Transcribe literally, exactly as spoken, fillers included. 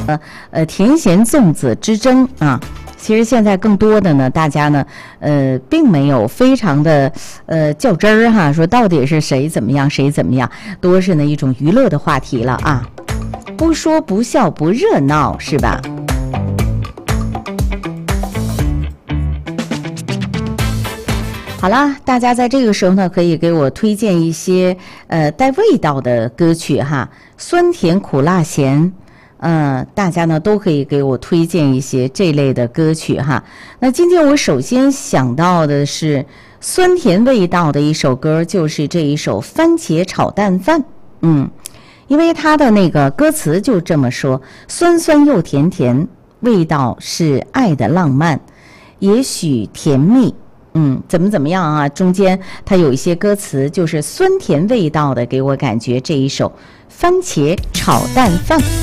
呃呃甜咸粽子之争啊。其实现在更多的呢，大家呢，呃，并没有非常的呃较真儿哈，说到底是谁怎么样，谁怎么样，多是呢一种娱乐的话题了啊，不说不笑不热闹，是吧？好啦，大家在这个时候呢，可以给我推荐一些呃带味道的歌曲哈，酸甜苦辣咸。嗯，大家呢都可以给我推荐一些这类的歌曲哈。那今天我首先想到的是酸甜味道的一首歌，就是这一首番茄炒蛋饭。嗯，因为它的那个歌词就这么说，酸酸又甜甜，味道是爱的浪漫，也许甜蜜。嗯，怎么怎么样啊？中间它有一些歌词就是酸甜味道的，给我感觉这一首番茄炒蛋饭。